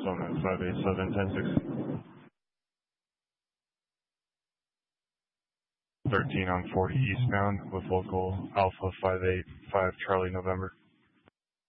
Summit 587, 1060. 13 on 40 eastbound with local Alpha 585 Charlie November.